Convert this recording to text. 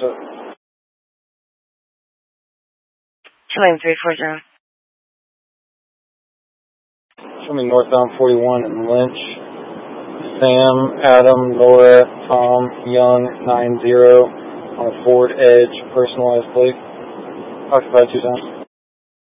sir. 29340. Show me northbound 41 in Lynch. Sam, Adam, Laura, Tom, Young, 90 on a Ford Edge, personalized plate. Occupied 2 times.